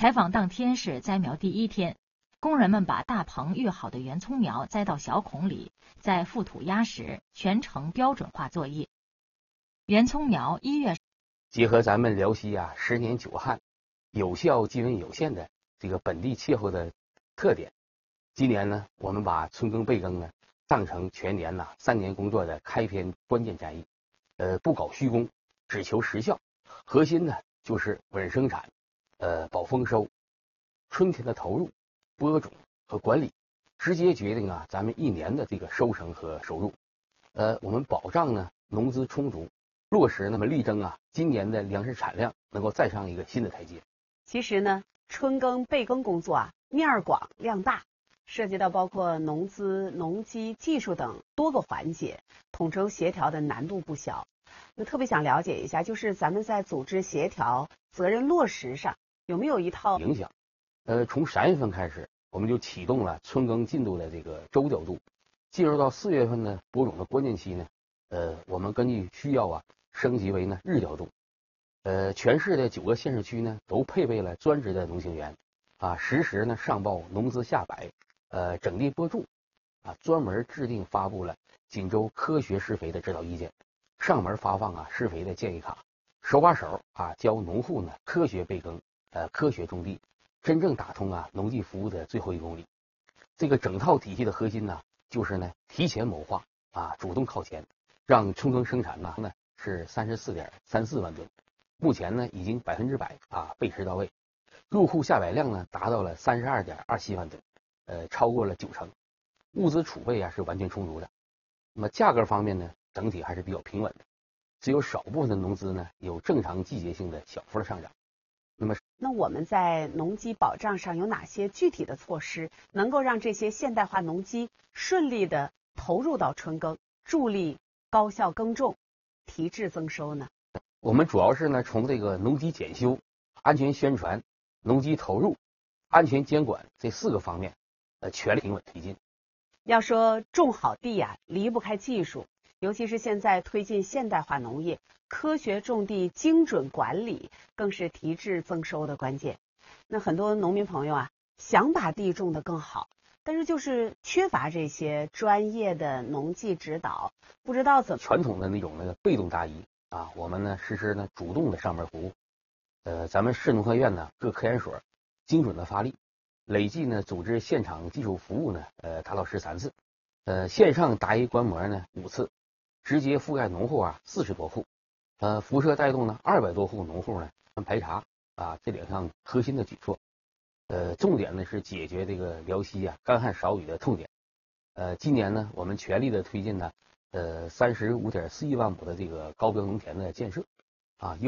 采访当天是栽苗第一天，工人们把大棚育好的圆葱苗栽到小孔里，再覆土压实，全程标准化作业。圆葱苗1月结合咱们辽西10年久旱，有效积温有限的这个本地气候的特点，今年呢，我们把春耕备耕呢当成全年3年工作的开篇关键战役。不搞虚功，只求实效。核心呢就是稳生产，保丰收。春天的投入、播种和管理，直接决定咱们一年的这个收成和收入。我们保障呢农资充足，落实那么力争今年的粮食产量能够再上一个新的台阶。 其实呢，春耕备耕工作面儿广量大，涉及到包括农资、农机、技术等多个环节，统筹协调的难度不小。那特别想了解一下，就是咱们在组织协调、责任落实上有没有一套影响？从3月份开始，我们就启动了春耕进度的这个周调度。进入到4月份呢，播种的关键期呢，我们根据需要升级为日调度。全市的9个县市区呢，都配备了专职的农行员，实时呢上报农资下摆，整地播种，专门制定发布了锦州科学施肥的指导意见，上门发放施肥的建议卡，手把手教农户呢科学备耕，科学种地，真正打通农技服务的最后1公里。这个整套体系的核心呢，就是呢提前谋划，主动靠前，让春耕生产呢是34.34万吨，目前呢已经100%备实到位，入户下摆量呢达到了32.27万吨，超过了90%，物资储备是完全充足的。那么价格方面呢，整体还是比较平稳的，只有少部分的农资呢有正常季节性的小幅的上涨。 那我们在农机保障上有哪些具体的措施，能够让这些现代化农机顺利的投入到春耕，助力高效耕种，提质增收呢？ 我们主要是呢从这个农机检修、安全宣传、农机投入、安全监管这4个方面，全力平稳推进。 要说种好地离不开技术，尤其是现在推进现代化农业，科学种地、精准管理更是提质增收的关键。那很多农民朋友想把地种得更好，但是就是缺乏这些专业的农技指导，不知道怎么传统的那种被动答疑我们呢实施呢主动的上门服务。咱们市农科院呢各科研所精准的发力，累计呢组织现场技术服务呢达到13次，线上答疑观摩呢5次，直接覆盖农户40多户，辐射带动呢200多户农户呢排查这2项核心的举措。重点呢是解决这个辽西干旱少雨的痛点。今年呢我们全力的推进呢35.41万亩的这个高标农田的建设